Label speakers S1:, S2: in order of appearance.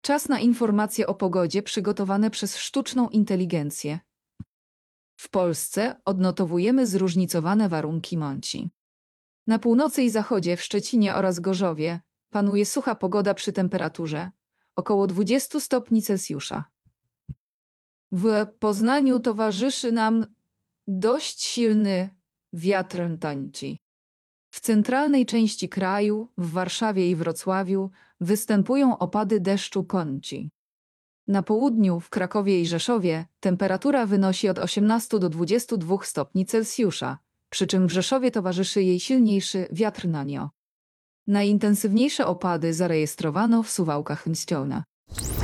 S1: Czas na informacje o pogodzie przygotowane przez sztuczną inteligencję. W Polsce odnotowujemy zróżnicowane warunki mąci. Na północy i zachodzie, w Szczecinie oraz Gorzowie, panuje sucha pogoda przy temperaturze około 20 stopni Celsjusza. W Poznaniu towarzyszy nam dość silny wiatr tańczy. W centralnej części kraju, w Warszawie i Wrocławiu, występują opady deszczu kończy. Na południu, w Krakowie i Rzeszowie, temperatura wynosi od 18 do 22 stopni Celsjusza, przy czym w Rzeszowie towarzyszy jej silniejszy wiatr nanio. Najintensywniejsze opady zarejestrowano w Suwałkach Mściona.